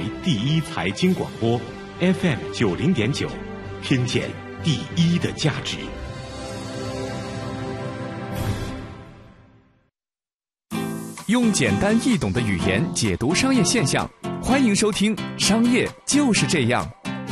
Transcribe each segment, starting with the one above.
第一财经广播 FM90.9，听见第一的价值。 用简单易懂的语言解读商业现象，欢迎收听《商业就是这样》。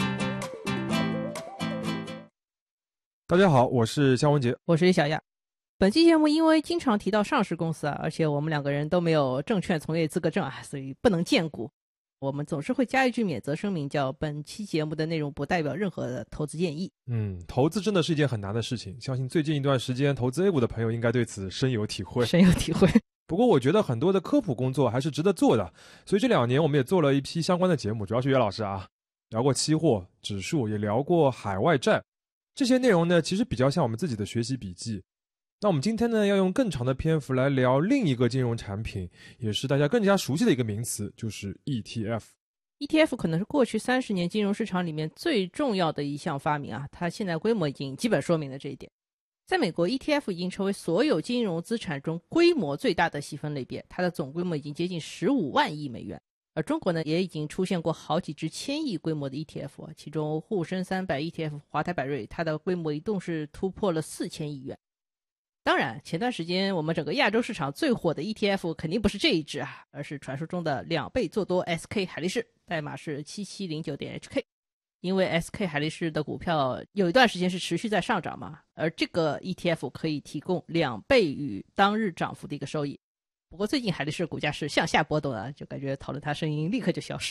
大家好，我是姜文杰， 我是李小亚。本期节目因为经常提到上市公司而且我们两个人都没有证券从业资格证所以不能荐股。我们总是会加一句免责声明，叫本期节目的内容不代表任何的投资建议。 投资真的是一件很难的事情，相信最近一段时间投资 A 股的朋友应该对此深有体会。不过我觉得很多的科普工作还是值得做的，所以这2年我们也做了一批相关的节目，主要是岳老师聊过期货、指数，也聊过海外债。这些内容呢，其实比较像我们自己的学习笔记。那我们今天呢，要用更长的篇幅来聊另一个金融产品，也是大家更加熟悉的一个名词，就是 ETF。ETF 可能是过去30年金融市场里面最重要的一项发明它现在规模已经基本说明了这一点。在美国 ETF 已经成为所有金融资产中规模最大的细分类别，它的总规模已经接近15万亿美元。而中国呢，也已经出现过好几只1000亿规模的 ETF， 其中沪深300 ETF 华泰柏瑞，它的规模一度是突破了4000亿元。当然前段时间我们整个亚洲市场最火的 ETF 肯定不是这一只而是传说中的2倍做多 SK 海力士，代码是7709.HK。 因为 SK 海力士的股票有一段时间是持续在上涨嘛，而这个 ETF 可以提供2倍于当日涨幅的一个收益。不过最近海力士股价是向下波动就感觉讨论它声音立刻就消失。